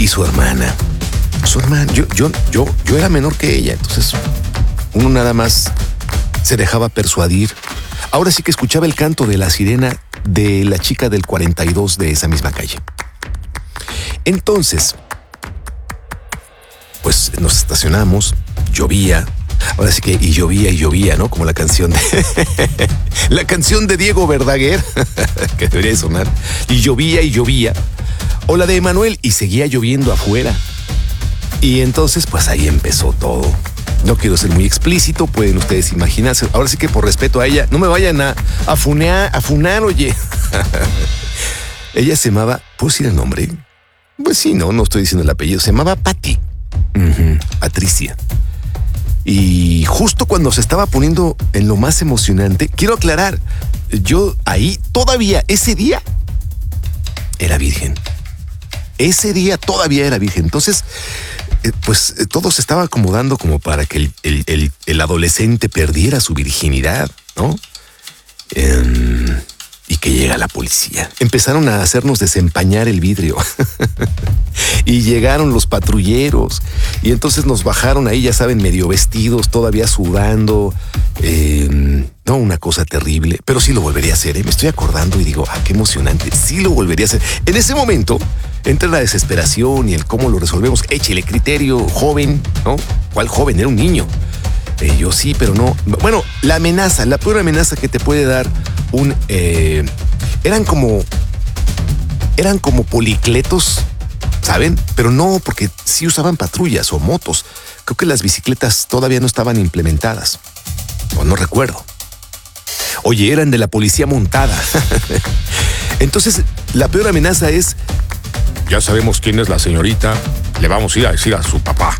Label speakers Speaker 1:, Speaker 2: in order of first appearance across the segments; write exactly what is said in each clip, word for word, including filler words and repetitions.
Speaker 1: y su hermana. Su hermana, yo, yo, yo, yo era menor que ella, entonces uno nada más se dejaba persuadir. Ahora sí que escuchaba el canto de la sirena de la chica del cuarenta y dos de esa misma calle. Entonces, pues nos estacionamos, llovía. Ahora sí que y llovía y llovía, ¿no? Como la canción de la canción de Diego Verdaguer, que debería sonar. Y llovía y llovía. O la de Emanuel, y seguía lloviendo afuera. Y entonces, pues ahí empezó todo. No quiero ser muy explícito, pueden ustedes imaginarse. Ahora sí que por respeto a ella, no me vayan a, a funear, a funar, oye. Ella se llamaba, ¿puedo decir el nombre? Pues sí, no, no estoy diciendo el apellido. Se llamaba Patti. Uh-huh, Patricia. Y justo cuando se estaba poniendo en lo más emocionante, quiero aclarar, yo ahí todavía, ese día, era virgen. Ese día todavía era virgen. Entonces, eh, pues eh, todo se estaba acomodando como para que el, el, el, el adolescente perdiera su virginidad, ¿no? Eh, y que llega la policía. Empezaron a hacernos desempañar el vidrio. Y llegaron los patrulleros. Y entonces nos bajaron ahí, ya saben, medio vestidos, todavía sudando. Eh, no, una cosa terrible. Pero sí lo volvería a hacer, ¿eh? Me estoy acordando y digo, ah, qué emocionante. Sí lo volvería a hacer. En ese momento, entre la desesperación y el cómo lo resolvemos, échele criterio, joven, ¿no? ¿Cuál joven? Era un niño. Eh, yo sí, pero no. Bueno, la amenaza, la peor amenaza que te puede dar un... Eh, eran como... Eran como policletos, ¿saben? Pero no, porque sí usaban patrullas o motos. Creo que las bicicletas todavía no estaban implementadas. O no recuerdo. Oye, eran de la policía montada. Entonces, la peor amenaza es... Ya sabemos quién es la señorita. Le vamos a ir a decir a su papá.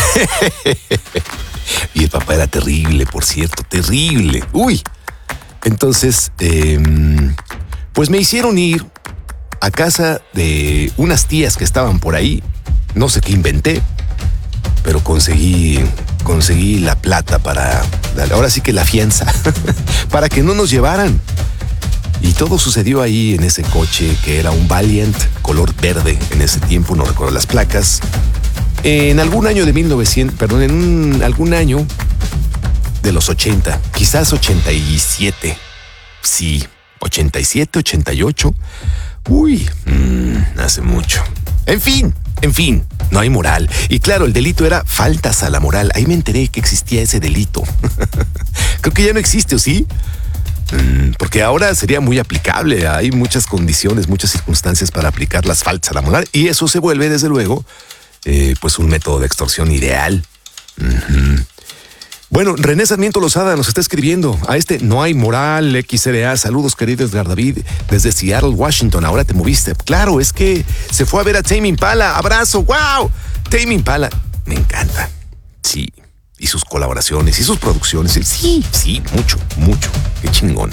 Speaker 1: Y el papá era terrible, por cierto, terrible. Uy. Entonces, eh, pues me hicieron ir a casa de unas tías que estaban por ahí. No sé qué inventé, pero conseguí, conseguí la plata para, ahora sí que la fianza, para que no nos llevaran. Y todo sucedió ahí en ese coche que era un Valiant, color verde en ese tiempo, no recuerdo las placas. En algún año de mil novecientos, perdón, en un, algún año de los ochenta, quizás ochenta y siete. Sí, ochenta y siete, ochenta y ocho. Uy, mmm, hace mucho. En fin, en fin, no hay moral. Y claro, el delito era faltas a la moral. Ahí me enteré que existía ese delito. Creo que ya no existe, ¿o sí? Mm, porque ahora sería muy aplicable. Hay muchas condiciones, muchas circunstancias para aplicar las faltas a la moral. Y eso se vuelve, desde luego, Eh, pues un método de extorsión ideal. Uh-huh. Bueno, René Sarmiento Lozada nos está escribiendo a este No hay moral, X R A. Saludos, querido Edgar David, desde Seattle, Washington. Ahora te moviste. Claro, es que se fue a ver a Tame Impala. Abrazo, wow. Tame Impala, me encanta. Sí, y sus colaboraciones y sus producciones. Sí, sí, mucho, mucho. Qué chingón.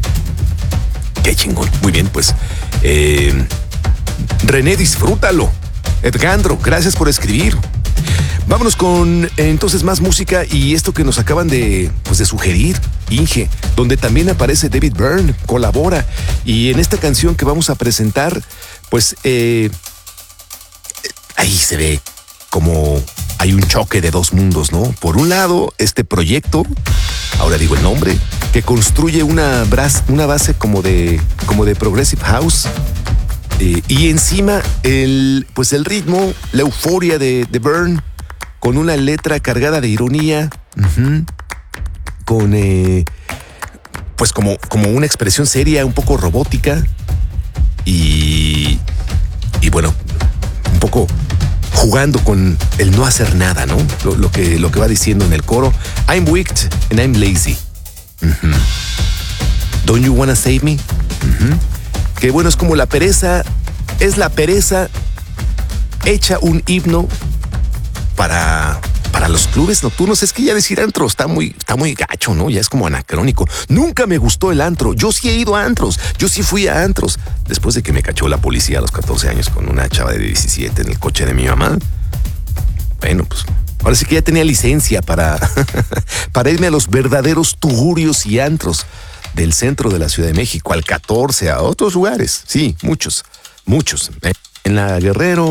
Speaker 1: Qué chingón. Muy bien, pues eh, René, disfrútalo. Edgandro, gracias por escribir. Vámonos con entonces más música y esto que nos acaban de, pues, de sugerir, Inge, donde también aparece David Byrne, colabora. Y en esta canción que vamos a presentar, pues eh, ahí se ve como hay un choque de dos mundos, ¿no? Por un lado, este proyecto, ahora digo el nombre, que construye una, bras, una base como de, como de Progressive House. Eh, y encima el, pues el ritmo, la euforia de, de Byrne, con una letra cargada de ironía, uh-huh, con eh, pues como, como una expresión seria, un poco robótica y, y bueno, un poco jugando con el no hacer nada, ¿no? Lo, lo, que, lo que va diciendo en el coro, I'm wicked and I'm lazy. Uh-huh. Don't you wanna save me? Uh-huh. Que bueno, es como la pereza, es la pereza hecha un himno para, para los clubes nocturnos. Es que ya decir antro está muy, está muy gacho, ¿no? Ya es como anacrónico. Nunca me gustó el antro. Yo sí he ido a antros. Yo sí fui a antros. Después de que me cachó la policía a los catorce años con una chava de diecisiete en el coche de mi mamá. Bueno, pues ahora sí que ya tenía licencia para, para irme a los verdaderos tugurios y antros del centro de la Ciudad de México, al catorce, a otros lugares. Sí, muchos, muchos. En la Guerrero,